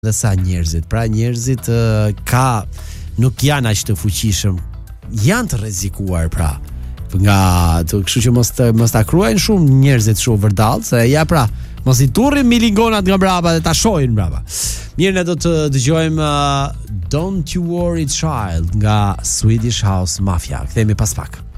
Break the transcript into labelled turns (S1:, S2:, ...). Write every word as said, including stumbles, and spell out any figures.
S1: dhe sa njerëzit. Pra njerëzit uh, ka nuk janë aq të fuqishëm, janë të rrezikuar pra. Nga të kështu që mos të, mos ta kruajnë shumë njerëzit shumë vërdall, se ja pra, mos i turrin milingonat nga brapa dhe ta shohin brapa. Mirë, ne do të dëgjojmë uh, Don't You Worry Child nga Swedish House Mafia. Kthehemi pas pak.